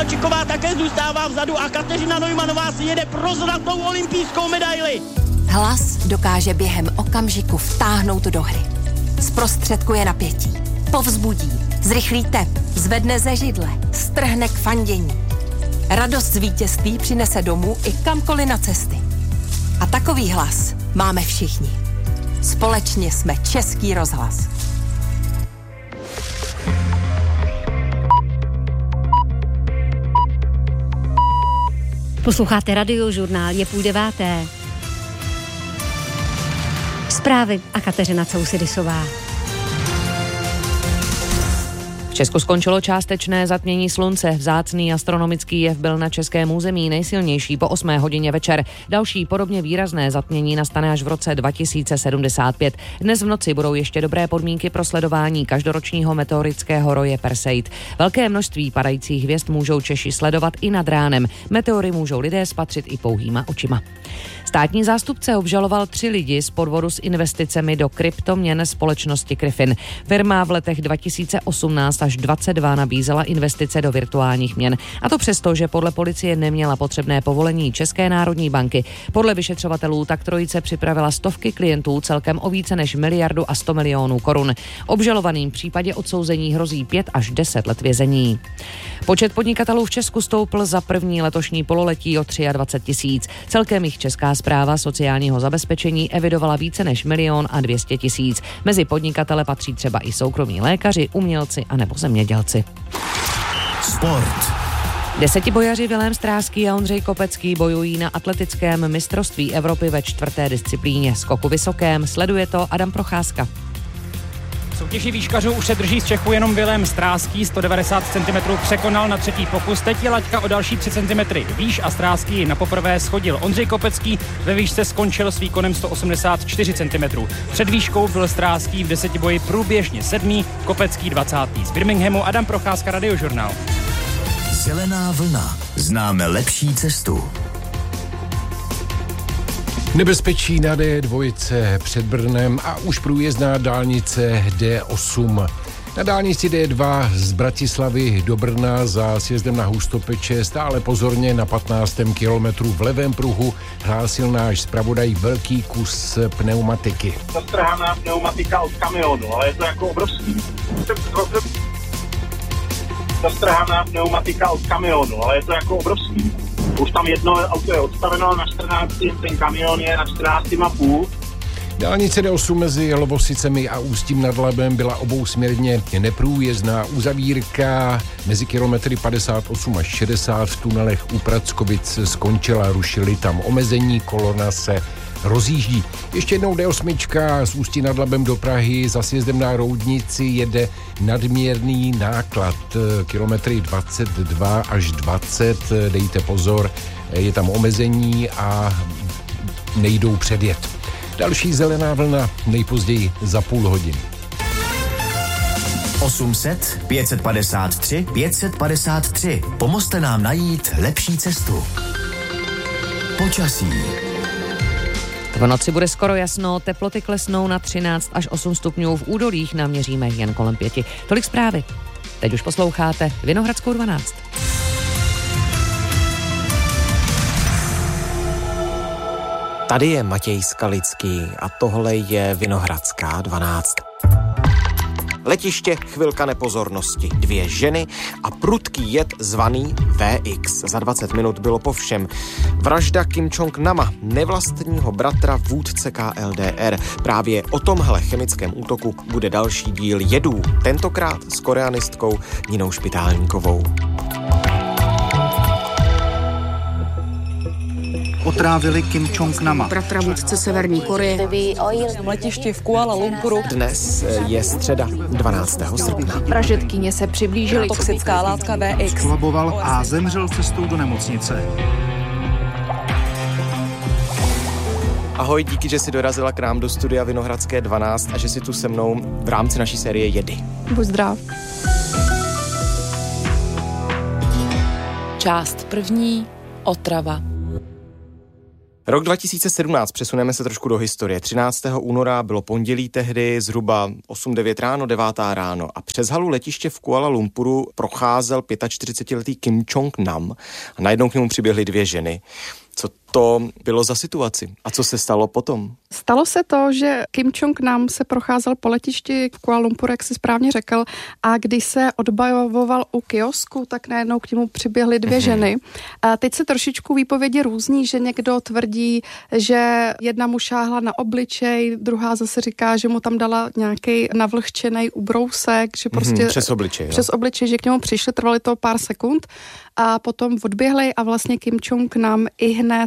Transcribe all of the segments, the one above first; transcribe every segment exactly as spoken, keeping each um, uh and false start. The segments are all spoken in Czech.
Kovalčiková také zůstává vzadu a Kateřina Neumannová si jede pro zlatou olympijskou medaili. Hlas dokáže během okamžiku vtáhnout do hry. Zprostředkuje napětí, povzbudí, zrychlí tep, zvedne ze židle, strhne k fandění. Radost z vítězství přinese domů i kamkoliv na cesty. A takový hlas máme všichni. Společně jsme Český rozhlas. Posloucháte Radiožurnál, je půl deváté. Zprávy a Kateřina Cousidisová. V Česku skončilo částečné zatmění slunce. Vzácný astronomický jev byl na českém území nejsilnější po osmé hodině večer. Další podobně výrazné zatmění nastane až v roce dva tisíce sedmdesát pět. Dnes v noci budou ještě dobré podmínky pro sledování každoročního meteorického roje Perseid. Velké množství padajících hvězd můžou Češi sledovat i nad ránem. Meteory můžou lidé spatřit i pouhýma očima. Státní zástupce obžaloval tři lidi z podvodu s investicemi do kryptoměn společnosti Griffin. Firma v letech dva tisíce osmnáct až dvacet dva nabízela investice do virtuálních měn. A to přesto, že podle policie neměla potřebné povolení České národní banky. Podle vyšetřovatelů tak trojice připravila stovky klientů celkem o více než miliardu a sto milionů korun. Obžalovaným v případě odsouzení hrozí pět až deset let vězení. Počet podnikatelů v Česku stoupl za první letošní pololetí o dvacet tři tisíc. Celkem jich Česká správa sociálního zabezpečení evidovala více než milion a dvě stě tisíc. Mezi podnikatele patří třeba i soukromí lékaři, umělci a nebo zemědělci. Sport. Desetibojaři Vilém Stráský a Ondřej Kopecký bojují na atletickém mistrovství Evropy ve čtvrté disciplíně skoku vysokém. Sleduje to Adam Procházka. Soutěži výškařů už se drží z Čechu jenom Vilém Stráský, sto devadesát centimetrů překonal na třetí pokus, teď je laťka o další tři centimetry výš a Stráský na poprvé schodil. Ondřej Kopecký ve výšce skončil s výkonem sto osmdesát čtyři centimetrů. Před výškou byl Stráský v desetiboji průběžně sedmý, Kopecký dvacátý. Z Birminghamu Adam Procházka, Radiožurnál. Zelená vlna. Známe lepší cestu. Nebezpečí na D dva před Brnem a už průjezdná dálnice D osm. Na dálnici D dva z Bratislavy do Brna za sjezdem na Hustopeče stále pozorně na patnáctém kilometru v levém pruhu hlásil náš zpravodaj velký kus pneumatiky. Zastrhaná pneumatika od kamionu, ale je to jako obrovský. Zastrhaná pneumatika od kamionu, ale je to jako obrovský. Už tam jedno auto je odstaveno na čtrnáct, ten kamion je na čtrnáct a půl. Dálnice D osm mezi Lovosicemi a Ústím nad Labem byla obousměrně neprůjezdná. Uzavírka mezi kilometry padesát osm až šedesát v tunelech u Prackovic skončila, rušili tam omezení, kolona se rozjíždí. Ještě jednou D osm z Ústí nad Labem do Prahy za sjezdem na Roudnici jede nadměrný náklad. Kilometry dvacet dva až dvacet, dejte pozor, je tam omezení a nejdou předjet. Další zelená vlna nejpozději za půl hodiny. osm set, pět set padesát tři, pět set padesát tři. Pomozte nám najít lepší cestu. Počasí. V noci bude skoro jasno, teploty klesnou na třináct až osm stupňů, v údolích naměříme jen kolem pěti. Tolik zprávy. Teď už posloucháte Vinohradskou dvanáct. Tady je Matěj Skalický a tohle je Vinohradská dvanáct. Letiště, chvilka nepozornosti, dvě ženy a prudký jed zvaný V X. Za dvacet minut bylo po všem. Vražda Kim Jong-nama, nevlastního bratra vůdce K L D R. Právě o tomhle chemickém útoku bude další díl Jedů, tentokrát s koreanistkou Ninou Špitálníkovou. Otrávili Kim Jong-nama, bratra vůdce Severní Koreje. V letišti v Kuala Lumpuru. Dnes je středa dvanáctého srpna. Vražetkyně se přiblížily. Toxická látka V X. Kolaboval a zemřel cestou do nemocnice. Ahoj, díky, že jsi dorazila k nám do studia Vinohradské dvanáct a že jsi tu se mnou v rámci naší série Jedy. Buď zdrav. Část první. Otrava. Rok dva tisíce sedmnáct, přesuneme se trošku do historie. třináctého února bylo pondělí tehdy, zhruba osm devět ráno, devátá ráno a přes halu letiště v Kuala Lumpuru procházel čtyřicetiletý Kim Jong-nam a najednou k němu přiběhly dvě ženy. Co to bylo za situaci? A co se stalo potom? Stalo se to, že Kim Jong-nam se procházel po letišti v Kuala Lumpuru, jak si správně řekl, a když se odbavoval u kiosku, tak najednou k němu přiběhly dvě mm-hmm. ženy. A teď se trošičku výpovědi různí, že někdo tvrdí, že jedna mu šáhla na obličej, druhá zase říká, že mu tam dala nějaký navlhčený ubrousek, že prostě mm-hmm, přes obličej. Přes obličej, že k němu přišli, trvali to pár sekund a potom odběhli a vlastně Kim Jong-nam i hned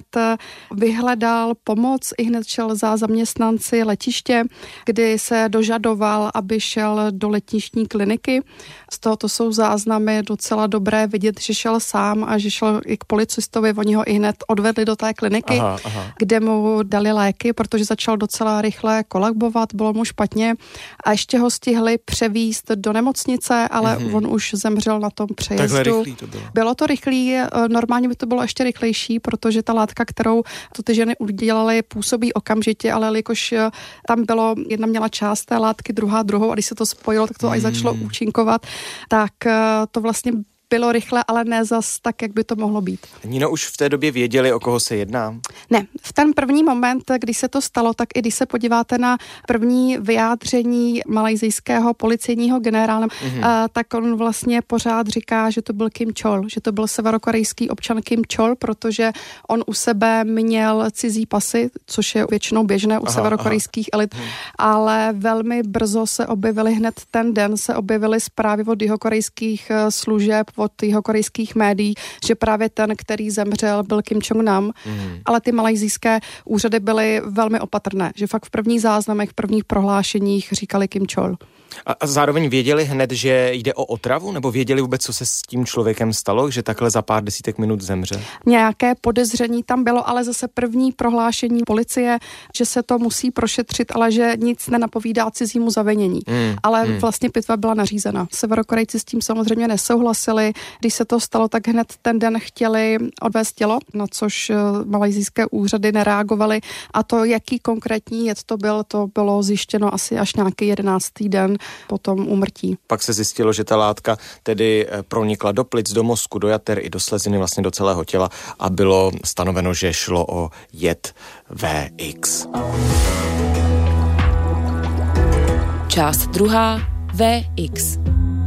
vyhledal pomoc, i hned šel za zaměstnanci letiště, kdy se dožadoval, aby šel do letištní kliniky. Z toho to jsou záznamy docela dobré vidět, že šel sám a že šel i k policistovi, oni ho i hned odvedli do té kliniky, aha, aha. kde mu dali léky, protože začal docela rychle kolabovat, bylo mu špatně a ještě ho stihli převízt do nemocnice, ale mm-hmm. on už zemřel na tom přejezdu. Takhle rychlý to bylo. Bylo to rychlý, normálně by to bylo ještě rychlejší, protože ta látka, kterou to ty ženy udělaly, působí okamžitě, ale jelikož tam bylo, jedna měla část té látky, druhá druhou a když se to spojilo, tak to mm. až začalo účinkovat, tak to vlastně bylo rychle, ale ne zas tak, jak by to mohlo být. Nino, už v té době věděli, o koho se jedná? Ne, v ten první moment, kdy se to stalo, tak i když se podíváte na první vyjádření malajzijského policejního generála, mm-hmm. uh, tak on vlastně pořád říká, že to byl Kim Chol, že to byl severokorejský občan Kim Chol, protože on u sebe měl cizí pasy, což je většinou běžné u aha, severokorejských aha. elit, hmm. ale velmi brzo se objevily, hned ten den se objevily zprávy od jihokorejských služeb, od jihokorejských médií, že právě ten, který zemřel, byl Kim Jong-nam, mm. ale ty malajzijské úřady byly velmi opatrné, že fakt v prvních záznamech, v prvních prohlášeních říkali Kim Chol. A, a zároveň věděli hned, že jde o otravu, nebo věděli vůbec, co se s tím člověkem stalo, že takhle za pár desítek minut zemře? Nějaké podezření tam bylo, ale zase první prohlášení policie, že se to musí prošetřit, ale že nic nenapovídá cizímu zavinění. Mm, ale mm. vlastně pitva byla nařízena. Severokorejci s tím samozřejmě nesouhlasili. Když se to stalo, tak hned ten den chtěli odvést tělo, na což malajzijské úřady nereagovaly. A to, jaký konkrétní jed to byl, to bylo zjištěno asi až nějaký jedenáctý den po tom úmrtí. Pak se zjistilo, že ta látka tedy pronikla do plic, do mozku, do jater i do sleziny, vlastně do celého těla a bylo stanoveno, že šlo o jed V X. Část druhá. V X.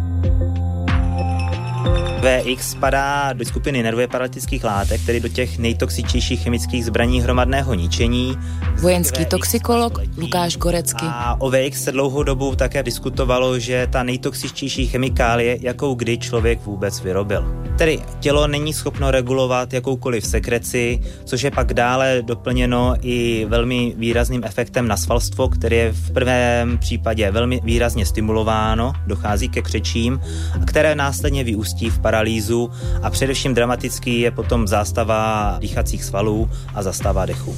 V X spadá do skupiny nervově paralytických látek, tedy do těch nejtoxičtějších chemických zbraní hromadného ničení. Vojenský toxikolog Lukáš Gorecký. A o V X se dlouhou dobu také diskutovalo, že ta nejtoxičtější chemikálie, jakou kdy člověk vůbec vyrobil. Tedy tělo není schopno regulovat jakoukoliv sekreci, což je pak dále doplněno i velmi výrazným efektem na svalstvo, který je v prvém případě velmi výrazně stimulováno, dochází ke křečím, které následně vyústí v paralýzu a především dramatický je potom zástava dýchacích svalů a zastava dechu.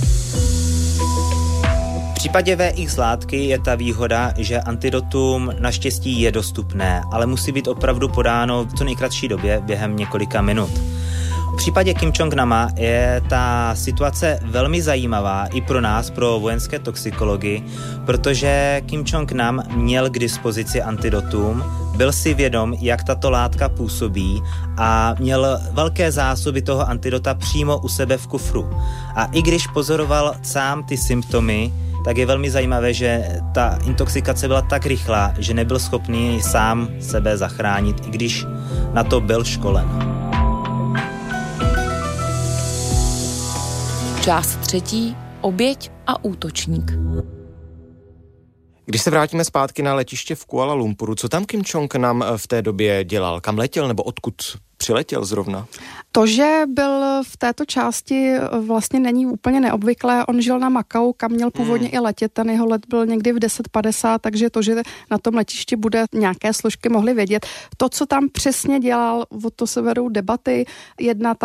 V případě V X látky je ta výhoda, že antidotum naštěstí je dostupné, ale musí být opravdu podáno v co nejkratší době během několika minut. V případě Kim Jong-nama je ta situace velmi zajímavá i pro nás, pro vojenské toxikology, protože Kim Jong-nam měl k dispozici antidotum, byl si vědom, jak tato látka působí a měl velké zásoby toho antidota přímo u sebe v kufru. A i když pozoroval sám ty symptomy, tak je velmi zajímavé, že ta intoxikace byla tak rychlá, že nebyl schopný sám sebe zachránit, i když na to byl školen. Část třetí. Oběť a útočník. Když se vrátíme zpátky na letiště v Kuala Lumpuru, co tam Kim Jong-nam v té době dělal? Kam letěl nebo odkud přiletěl zrovna? To, že byl v této části, vlastně není úplně neobvyklé. On žil na Makau, kam měl původně hmm. i letět. Ten jeho let byl někdy v deset padesát, takže to, že na tom letišti bude nějaké složky, mohli vědět. To, co tam přesně dělal, o to se vedou debaty. Jedna ta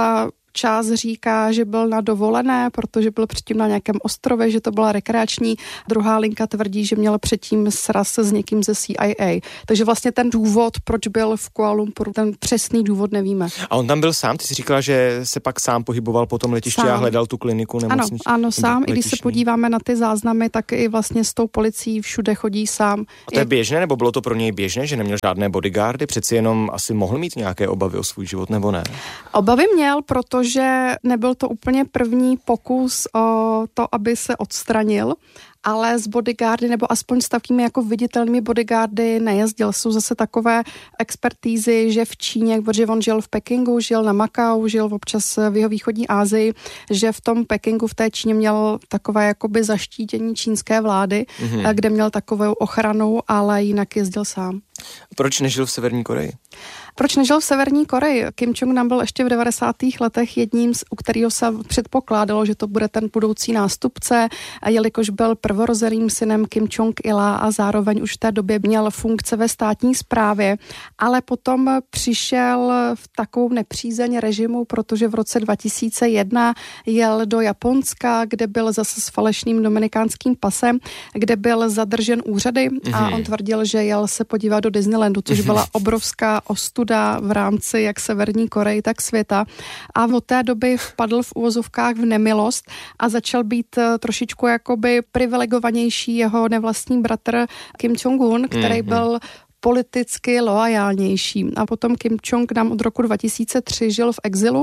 Část říká, že byl na dovolené, protože byl předtím na nějakém ostrově, že to byla rekreační. Druhá linka tvrdí, že měl předtím sraz s někým ze C I A. Takže vlastně ten důvod, proč byl v Kuala Lumpuru, ten přesný důvod nevíme. A on tam byl sám? Ty jsi říkala, že se pak sám pohyboval po tom letišti sám. A hledal tu kliniku nemocniční. Ano, ano, sám. I když se podíváme na ty záznamy, tak i vlastně s tou policií všude chodí sám. A to je běžné, nebo bylo to pro něj běžné, že neměl žádné bodyguardy? Přeci jenom asi mohl mít nějaké obavy o svůj život, nebo ne? Obavy měl, protože nebyl to úplně první pokus o to, aby se odstranil, ale s bodyguardy nebo aspoň s takovými jako viditelnými bodyguardy nejezdil. Jsou zase takové expertízy, že v Číně, protože on žil v Pekingu, žil na Makau, žil občas v jihovýchodní Asii, že v tom Pekingu, v té Číně měl takové jakoby zaštítění čínské vlády, mm-hmm. kde měl takovou ochranu, ale jinak jezdil sám. Proč nežil v Severní Koreji? Proč nežil v Severní Koreji? Kim Jong-nam byl ještě v devadesátých letech jedním, u kterého se předpokládalo, že to bude ten budoucí nástupce, jelikož byl prvorozeným synem Kim Jong-ila a zároveň už v té době měl funkce ve státní správě, ale potom přišel v takovou nepřízeň režimu, protože v roce dva tisíce jedna jel do Japonska, kde byl zase s falešným dominikánským pasem, kde byl zadržen úřady mm-hmm. a on tvrdil, že jel se podívat do Disneylandu, což byla obrovská ostuda v rámci jak Severní Koreji, tak světa. A od té doby vpadl v uvozovkách v nemilost a začal být trošičku jakoby privilegovanější jeho nevlastní bratr Kim Jong-un, který mm-hmm. byl politicky loajálnější. A potom Kim Jong-nam od roku dva tisíce tři žil v exilu,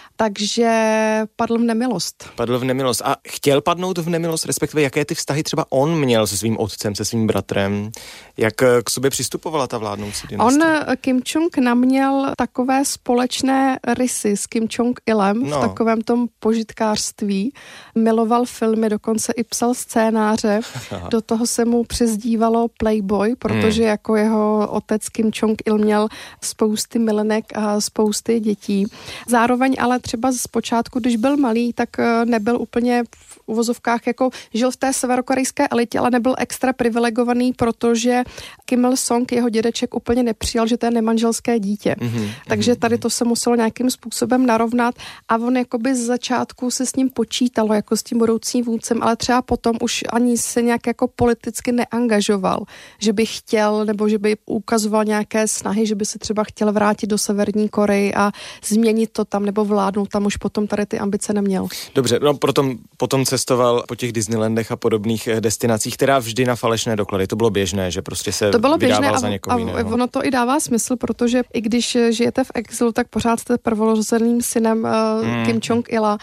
takže padl v nemilost. Padl v nemilost. A chtěl padnout v nemilost, respektive jaké ty vztahy třeba on měl se svým otcem, se svým bratrem? Jak k sobě přistupovala ta vládnoucí dynastie? On, Kim Jong-nam, měl takové společné rysy s Kim Jong-ilem no. v takovém tom požitkářství. Miloval filmy, dokonce i psal scénáře. Do toho se mu přezdívalo Playboy, protože hmm. jako jeho otec Kim Jong-il měl spousty milenek a spousty dětí. Zároveň ale třeba zpočátku, když byl malý, tak nebyl úplně v uvozovkách, jako žil v té severokorejské elitě, ale nebyl extra privilegovaný, protože Kim Il-sung, jeho dědeček, úplně nepřijal, že to je nemanželské dítě. Mm-hmm. Takže tady to se muselo nějakým způsobem narovnat a on jakoby z začátku se s ním počítalo, jako s tím budoucím vůdcem, ale třeba potom už ani se nějak jako politicky neangažoval, že by chtěl, nebo že by ukazoval nějaké snahy, že by se třeba chtěl vrátit do Severní Koreji a změnit to tam, nebo vládnout tam, už potom tady ty ambice neměl. Dobře, no potom, potom cestoval po těch Disneylandech a podobných destinacích, teda vždy na falešné doklady. To bylo běžné, že prostě se to bylo vydával běžné za někoho jiného. A ono to i dává smysl, protože i když žijete v exilu, tak pořád jste prvorozeným synem uh, hmm. Kim Jong-ila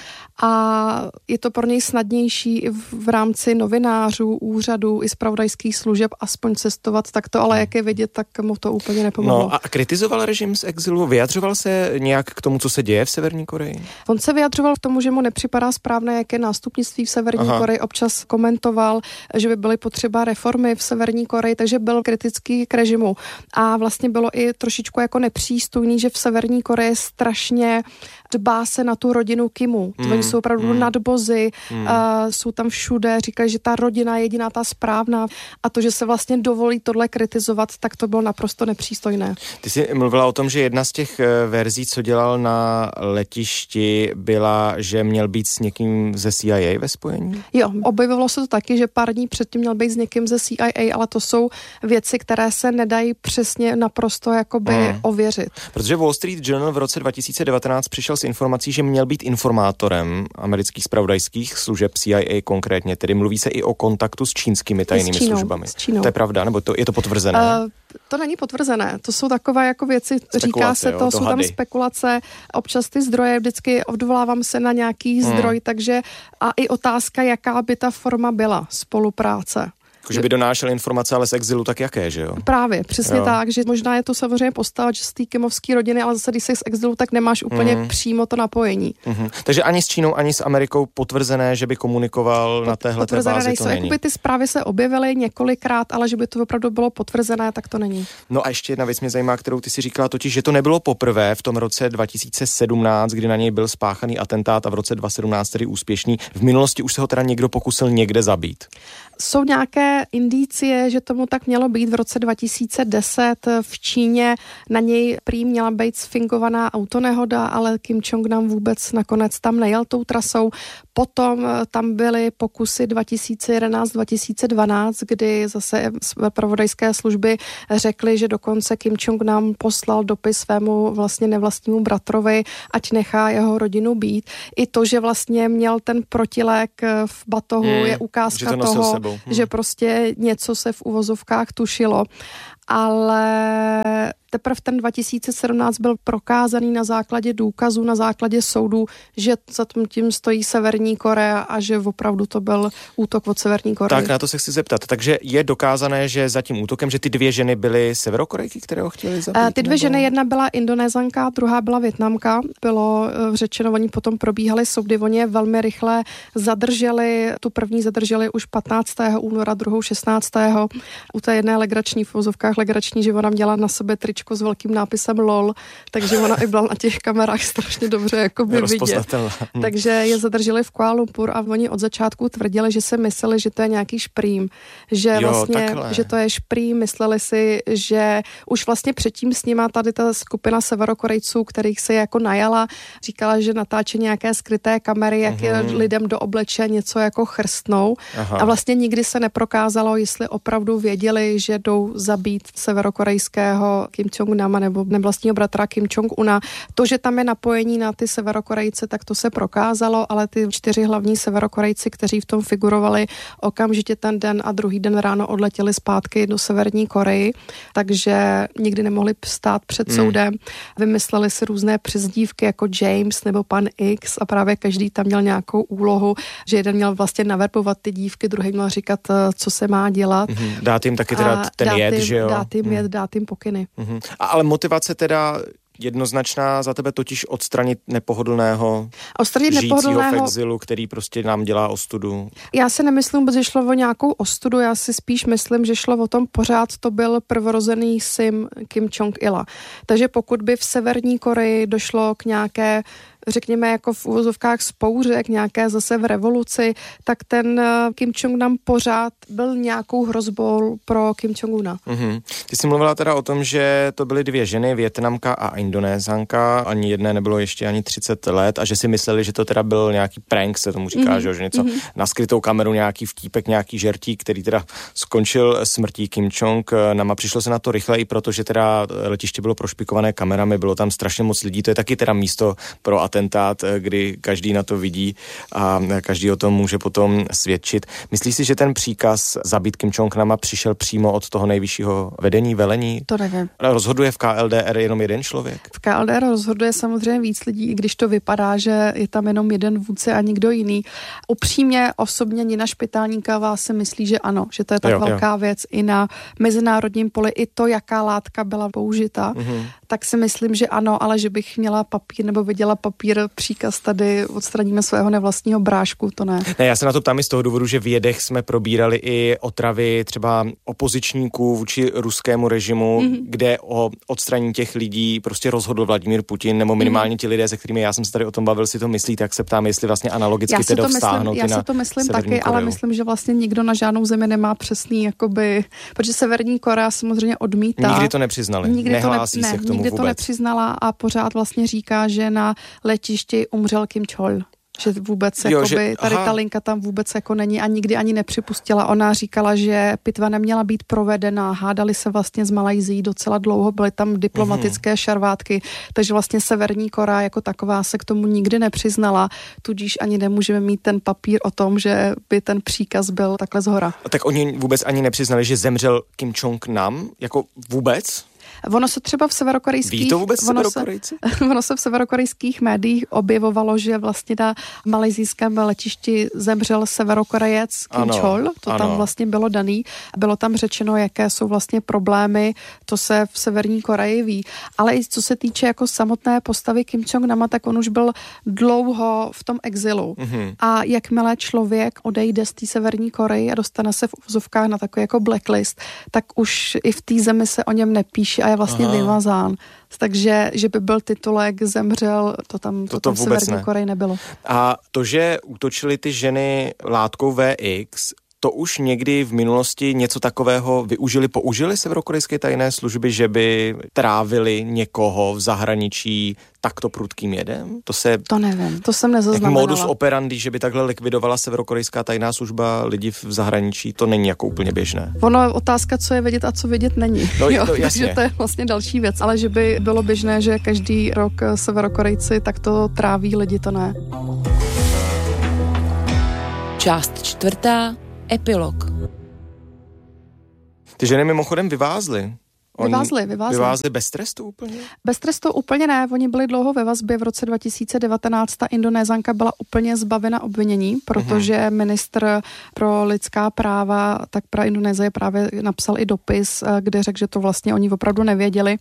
a je to pro něj snadnější i v, v rámci novinářů, úřadů i zpravodajských služeb aspoň cestovat, tak to ale jak je vidět, tak mu to úplně nepomohlo. No a kritizoval režim z exilu? Vyjadřoval se nějak k tomu, co se děje v Severní Koreji? On se vyjadřoval k tomu, že mu nepřipadá správné, jaké nástupnictví v Severní Aha. Koreji. Občas komentoval, že by byly potřeba reformy v Severní Koreji, takže byl kritický k režimu. A vlastně bylo i trošičku jako nepřístojný, že v Severní Koreji strašně dbá se na tu rodinu Kimu. Mm, Oni jsou opravdu mm, nadbozy, mm. uh, jsou tam všude, říkají, že ta rodina je jediná ta správná a to, že se vlastně dovolí tohle kritizovat, tak to bylo naprosto nepřístojné. Ty jsi mluvila o tom, že jedna z těch verzí, co dělal na letišti, byla, že měl být s někým ze C I A ve spojení? Jo, objevilo se to taky, že pár dní předtím měl být s někým ze C I A, ale to jsou věci, které se nedají přesně naprosto jakoby mm. ověřit. Protože Wall Street Journal v roce dva tisíce devatenáct přišel s informací, že měl být informátorem amerických zpravodajských služeb C I A konkrétně, tedy mluví se i o kontaktu s čínskými tajnými s Čínou, službami. S Čínou. To je pravda, nebo to, je to potvrzené? Uh, to není potvrzené, to jsou takové jako věci, spekulace, říká se to, jo, jsou tam spekulace, občas ty zdroje, vždycky odvolávám se na nějaký hmm. zdroj, takže a i otázka, jaká by ta forma byla spolupráce. Že by donášel informace, ale z exilu, tak jaké, že jo? Právě, přesně jo. tak, že možná je to samozřejmě postava, že z té kimovské rodiny, ale zase, když jsi z exilu, tak nemáš úplně mm. přímo to napojení. Mm-hmm. Takže ani s Čínou, ani s Amerikou potvrzené, že by komunikoval Pot, na téhle bázi, nejsou. To není. Jakoby ty zprávy se objevily několikrát, ale že by to opravdu bylo potvrzené, tak to není. No a ještě jedna věc mě zajímá, kterou ty si říkala, totiž, že to nebylo poprvé v tom roce dva tisíce sedmnáct, kdy na něj byl spáchaný atentát a v roce dva tisíce sedmnáct tedy úspěšný. V minulosti už se ho teda někdo pokusil někde zabít. Jsou nějaké indicie, že tomu tak mělo být v roce dva tisíce deset v Číně. Na něj prý měla být sfingovaná autonehoda, ale Kim Jong-nam vůbec nakonec tam nejel tou trasou. Potom tam byly pokusy dva tisíce jedenáct dva tisíce dvanáct, kdy zase zpravodajské služby řekly, že dokonce Kim Jong-nam poslal dopis svému vlastně nevlastnímu bratrovi, ať nechá jeho rodinu být. I to, že vlastně měl ten protilék v batohu, hmm, je ukázka že to toho, sebou. Hmm. že prostě něco se v uvozovkách tušilo. Ale teprve ten dva tisíce sedmnáct byl prokázaný na základě důkazů, na základě soudu, že za tím stojí Severní Korea a že opravdu to byl útok od Severní Koreje. Tak na to se chci zeptat. Takže je dokázané, že za tím útokem, že ty dvě ženy byly Severokorejky, které ho chtěli zabít? Ty dvě nebo... ženy, jedna byla Indonézanka, druhá byla Vietnamka. Bylo řečeno, oni potom probíhali soudy, oni je velmi rychle zadrželi. Tu první zadrželi už patnáctého února, druhou šestnáctého U té jedné legrační v vozovkách legrační, že ona měla na sebe tričko s velkým nápisem LOL, takže ona i byla na těch kamerách strašně dobře jakoby vidět. Hmm. Takže je zadrželi v Kuala Lumpur a oni od začátku tvrdili, že si mysleli, že to je nějaký šprým, že jo, vlastně, takhle. že to je šprým, mysleli si, že už vlastně předtím s nima tady ta skupina Severokorejců, kterých se jako najala, říkala, že natáče nějaké skryté kamery, jak je Mhm. lidem do obličeje něco jako chrstnou. Aha. A vlastně nikdy se neprokázalo, jestli opravdu věděli, že jdou zabít severokorejského Kim Jong-nama nebo nevlastního bratra Kim Jong-una. To, že tam je napojení na ty Severokorejce, tak to se prokázalo, ale ty čtyři hlavní Severokorejci, kteří v tom figurovali, okamžitě ten den a druhý den ráno odletěli zpátky do Severní Koreji, takže nikdy nemohli stát před Hmm. soudem. Vymysleli si různé přezdívky jako James nebo pan X a právě každý tam měl nějakou úlohu, že jeden měl vlastně naverbovat ty dívky, druhý měl říkat, co se má dělat. Mhm. Dát jim taky teda A ten dát jed, jim, že jo? Dát jim Hmm. jed, dát jim pokyny. Mhm. A ale motivace teda jednoznačná za tebe, totiž odstranit nepohodlného Odstranit žijícího nepohodlného- v exilu, který prostě nám dělá ostudu. Já si nemyslím, že šlo o nějakou ostudu, já si spíš myslím, že šlo o tom pořád, to byl prvorozený syn Kim Jong-ila. Takže pokud by v Severní Koreji došlo k nějaké, řekněme jako v uvozovkách spouře, k nějaké zase v revoluci, tak ten Kim Jong-nam pořád byl nějakou hrozbou pro Kim Jong-una. Mhm. Ty jsi mluvila teda o tom, že to byly dvě ženy, Vietnamka a Indonézanka, ani jedné nebylo ještě ani třicet let a že si mysleli, že to teda byl nějaký prank, se tomu říká, Mhm. že, jo, že něco Mhm. na skrytou kameru, nějaký vtípek, nějaký žertík, který teda skončil smrtí Kim Jong nama. Přišlo se na to rychle i proto, že teda letiště bylo prošpikované kamerami, bylo tam strašně moc lidí, to je taky teda místo pro atentát, kdy každý na to vidí a každý o tom může potom svědčit. Myslíš si, že ten příkaz zabít Kim Jong nama přišel přímo od toho nejvyššího vedení, velení? To nevím. Rozhoduje v K L D R jenom jeden člověk? V K L D R rozhoduje samozřejmě víc lidí, i když to vypadá, že je tam jenom jeden vůdce a nikdo jiný. Upřímně osobně Nina Špitálníková si myslí, že ano, že to je tak Jo, velká jo. věc i na mezinárodním poli, i to, jaká látka byla použita, Mhm. tak si myslím, že ano, ale že bych měla papír nebo viděla papír, příkaz tady odstraníme svého nevlastního brášku, to ne. Ne, já se na to ptám i z toho důvodu, že v jedech jsme probírali i otravy třeba opozičníků vůči ruskému režimu, Mhm. mm-hmm. kde o odstranění těch lidí prostě rozhodl Vladimír Putin, nebo minimálně ti lidé, se kterými já jsem se tady o tom bavil, si to myslí, tak se ptám, jestli vlastně analogicky Já si teda to myslím, vztáhnout já i na si to myslím Severní taky, ale Koreu. myslím, že vlastně nikdo na žádnou zemi nemá přesný, jakoby, protože Severní Korea samozřejmě odmítá. Nikdy to nepřiznali, Nikdy nehlásí to ne, se ne, k tomu nikdy vůbec. to nepřiznala a pořád vlastně říká, že na letišti umřel Kim Chol. Že vůbec, Jo, jakoby, že- tady aha. ta linka tam vůbec jako není a nikdy ani nepřipustila. Ona říkala, že pitva neměla být provedena, hádali se vlastně z Malajzií docela dlouho, byly tam diplomatické Mhm. šarvátky, takže vlastně Severní Korea jako taková se k tomu nikdy nepřiznala, tudíž ani nemůžeme mít ten papír o tom, že by ten příkaz byl takhle zhora. Tak oni vůbec ani nepřiznali, že zemřel Kim Jong-nam, jako vůbec? Ono se třeba v severokorejských... Ví to vůbec ono Severokorejci? Se, ono se v severokorejských médiích objevovalo, že vlastně na malajzijském letišti zemřel Severokorejec Kim Ano, Chol, to ano. tam vlastně bylo daný. Bylo tam řečeno, jaké jsou vlastně problémy, to se v Severní Koreji ví. Ale i co se týče jako samotné postavy Kim Jong-nama, tak on už byl dlouho v tom exilu. Mhm. A jakmile člověk odejde z té Severní Koreji a dostane se v uvozovkách na takový jako blacklist, tak už i v té zemi se o něm nepíše a je vlastně Aha. vymazán. Takže, že by byl titulek zemřel, to tam, to To- to tam v vůbec Severní ne. Koreji nebylo. A to, že útočily ty ženy látkou V X, to už někdy v minulosti něco takového využili, použili severokorejské tajné služby, že by trávili někoho v zahraničí takto prudkým jedem? To se... To nevím, to jsem nezaznamenala. Modus operandi, že by takhle likvidovala severokorejská tajná služba lidi v zahraničí, to není jako úplně běžné. Ono je otázka, co je vidět a co vidět není. No, jo, to, takže to je vlastně další věc. Ale že by bylo běžné, že každý rok severokorejci takto tráví lidi, to ne. Část čtvrtá. Epilog. Ty ženy mimochodem vyvázly. Oni Vyvázli, vyvázli. Vyvázli bez trestu úplně? Bez trestu úplně ne, oni byli dlouho ve vazbě. V roce dva tisíce devatenáct ta Indonézanka byla úplně zbavena obvinění, protože uh-huh. ministr pro lidská práva, tak pro Indonésie právě napsal i dopis, kde řekl, že to vlastně oni opravdu nevěděli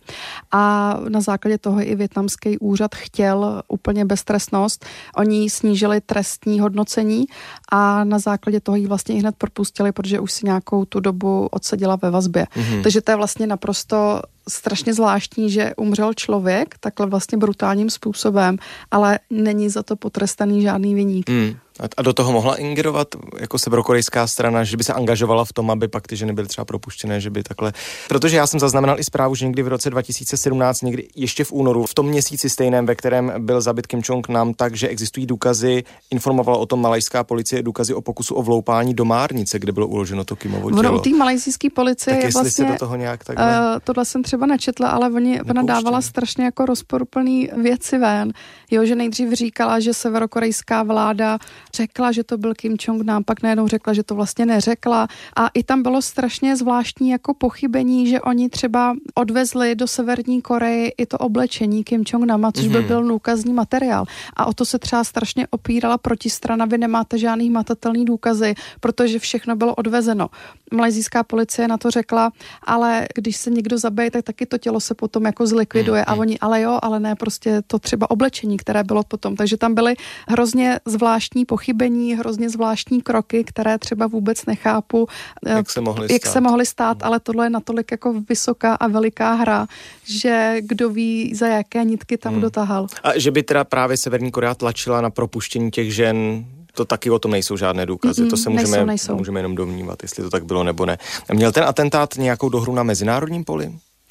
a na základě toho i vietnamský úřad chtěl úplně beztrestnost. Oni snížili trestní hodnocení a na základě toho ji vlastně i hned propustili, protože už si nějakou tu dobu odseděla ve vazbě. Uh-huh. Takže to je vlastně naprosto to strašně zvláštní, že umřel člověk takhle vlastně brutálním způsobem, ale není za to potrestaný žádný viník. Hmm. A do toho mohla ingerovat jako severokorejská strana, že by se angažovala v tom, aby pak ty ženy byly třeba propuštěné, že by takhle... Protože já jsem zaznamenal i zprávu, že někdy v roce dva tisíce sedmnáct, někdy ještě v únoru, v tom měsíci stejném, ve kterém byl zabit Kim Jong-nam, takže existují důkazy, informovala o tom malajská policie, důkazy o pokusu o vloupání do Márnice, kde bylo uloženo to Kimovo tělo. Ono u té malajsijské policie tak je vlastně... se do toho nějak takhle... Uh, tohle jsem třeba nečetla, ale oni, ona dávala strašně jako rozporuplný věci ven. Jo, že nejdřív říkala, že severokorejská vláda řekla, že to byl Kim Jong-nam, pak najednou řekla, že to vlastně neřekla. A i tam bylo strašně zvláštní jako pochybení, že oni třeba odvezli do Severní Koreje i to oblečení Kim Jong-nama, což by byl důkazní materiál. A o to se třeba strašně opírala protistrana, vy nemáte žádný hmatatelný důkazy, protože všechno bylo odvezeno. Malajsijská policie na to řekla, ale když se někdo zabije, tak taky to tělo se potom jako zlikviduje. Mm, a oni, ale jo, ale ne prostě to třeba oblečení, které bylo potom. Takže tam byly hrozně zvláštní pochybení, hrozně zvláštní kroky, které třeba vůbec nechápu, jak se mohly jak stát, se mohly stát ale tohle je natolik jako vysoká a veliká hra, že kdo ví, za jaké nitky tam hmm. dotahal. A že by teda právě Severní Korea tlačila na propuštění těch žen, to taky o tom nejsou žádné důkazy, Mm-mm, to se můžeme, nejsou, nejsou. můžeme jenom domnívat, jestli to tak bylo nebo ne. Měl ten atentát nějakou dohru na mezinárodním poli?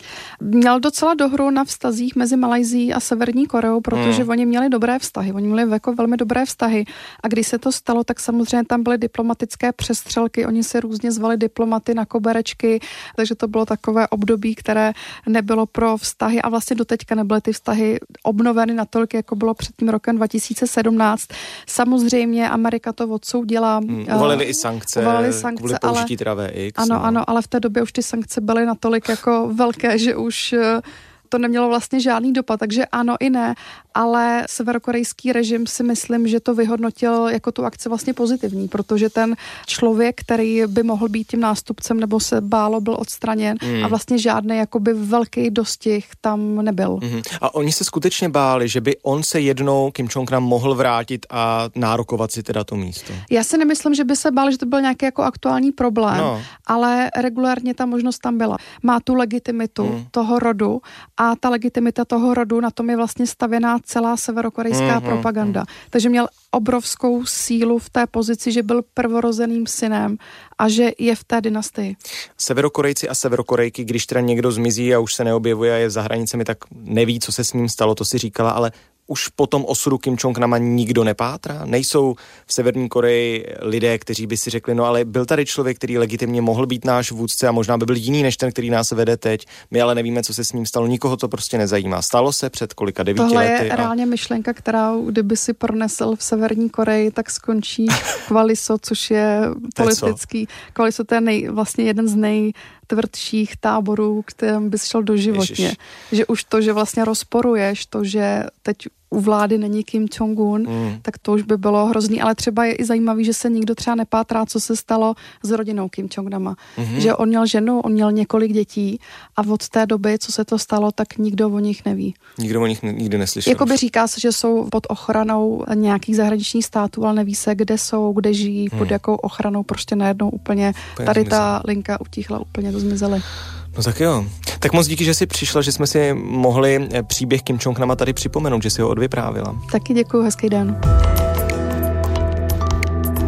Měl docela dohru na vztazích mezi Malajsií a Severní Koreou, protože hmm. oni měli dobré vztahy, oni měli jako velmi dobré vztahy a když se to stalo, tak samozřejmě tam byly diplomatické přestřelky, oni si různě zvali diplomaty na koberečky, takže to bylo takové období, které nebylo pro vztahy a vlastně doteďka nebyly ty vztahy obnoveny natolik, jako bylo před tím rokem dva tisíce sedmnáct. Samozřejmě Amerika to odsoudila. Hmm. Uvalili uh, i sankce, uvalili sankce kvůli použití teda V X. Ano, no. ano, ale v té době už ty sankce byly natolik jako velké, že už to nemělo vlastně žádný dopad, takže ano i ne, ale severokorejský režim si myslím, že to vyhodnotil jako tu akci vlastně pozitivní, protože ten člověk, který by mohl být tím nástupcem nebo se bálo, byl odstraněn mm. a vlastně žádný jakoby velký dostih tam nebyl. Mm. A oni se skutečně báli, že by on se jednou Kim Jong-nam mohl vrátit a nárokovat si teda to místo? Já si nemyslím, že by se báli, že to byl nějaký jako aktuální problém, no. ale regulárně ta možnost tam byla. Má tu legitimitu mm. toho rodu a ta legitimita toho rodu, na tom je vlastně stavěná celá severokorejská mm-hmm. propaganda. Takže měl obrovskou sílu v té pozici, že byl prvorozeným synem a že je v té dynastii. Severokorejci a severokorejky, když teda někdo zmizí a už se neobjevuje a je za hranicemi, tak neví, co se s ním stalo, to si říkala, ale už po tom osudu Kim Jong-nama nikdo nepátrá? Nejsou v Severní Koreji lidé, kteří by si řekli, no ale byl tady člověk, který legitimně mohl být náš vůdce a možná by byl jiný než ten, který nás vede teď. My ale nevíme, co se s ním stalo. Nikoho to prostě nezajímá. Stalo se před kolika devíti Tohle lety? Tohle je a... reálně myšlenka, která kdyby si pronesl v Severní Koreji, tak skončí Kwaliso, což je politický. Kwaliso to je nej, vlastně jeden z nejtvrdších táborů, kterým bys šel doživotně. Ježiš. Že už to, že vlastně rozporuješ to, že teď u vlády není Kim Jong-un, mm. tak to už by bylo hrozný, ale třeba je i zajímavý, že se nikdo třeba nepátrá, co se stalo s rodinou Kim Jong-nama. Mm-hmm. Že on měl ženu, on měl několik dětí a od té doby, co se to stalo, tak nikdo o nich neví. Nikdo o nich nikdy neslyšel. Jakoby říká se, že jsou pod ochranou nějakých zahraničních států, ale neví se, kde jsou, kde žijí, pod mm. jakou ochranou, prostě najednou úplně, úplně tady zmizela. Ta linka utichla, úplně to zmizely. No tak jo. Tak moc díky, že jsi přišla, že jsme si mohli příběh Kim Jong-nama tady připomenout, že si ho odvyprávila. Taky děkuju, hezký den.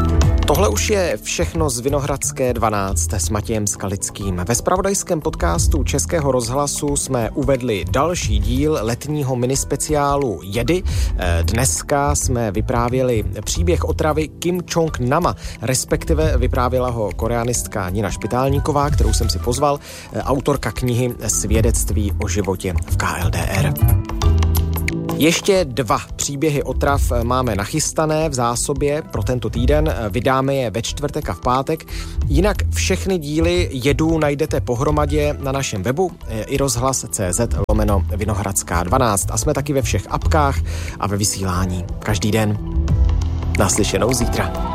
Tohle už je všechno z Vinohradské dvanáct s Matějem Skalickým. Ve zpravodajském podcastu Českého rozhlasu jsme uvedli další díl letního minispeciálu Jedy. Dneska jsme vyprávěli příběh otravy Kim Jong-nama, respektive vyprávěla ho koreanistka Nina Špitálníková, kterou jsem si pozval, autorka knihy Svědectví o životě v K L D R. Ještě dva příběhy otrav máme nachystané v zásobě pro tento týden. Vydáme je ve čtvrtek a v pátek. Jinak všechny díly Jedů najdete pohromadě na našem webu i rozhlas tečka cé zet lomeno Vinohradská dvanáct. A jsme taky ve všech apkách a ve vysílání každý den. Naslyšenou zítra.